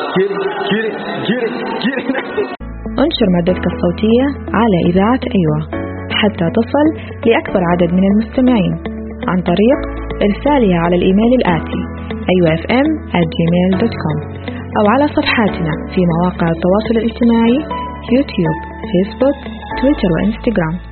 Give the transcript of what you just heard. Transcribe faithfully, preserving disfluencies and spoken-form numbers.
جيري جيري جيري. انشر مادتك الصوتية على إذاعة أيوة حتى تصل لأكبر عدد من المستمعين عن طريق إرسالها على الإيميل الآتي أيوة إف إم آت جيميل دوت كوم أو على صفحاتنا في مواقع التواصل الاجتماعي يوتيوب، فيسبوك، تويتر وإنستغرام.